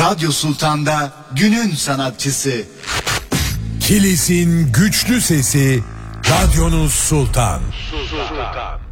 Radyo Sultan'da günün sanatçısı. Kilis'in güçlü sesi, Radyonuz Sultan. Sultan.